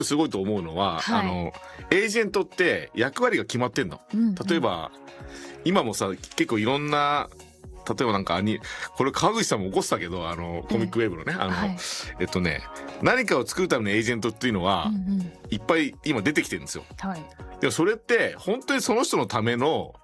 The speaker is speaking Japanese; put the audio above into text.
すごいと思うのは、 はいエージェントって役割が決まってんの。例えば、今もさ、結構いろんな、例えばなんかこれ川口さんも起こしたけど、コミックウェブのね、 はい何かを作るためのエージェントっていうのは、いっぱい今出てきてるんですよ。 はい。 でもそれって、本当にその人のための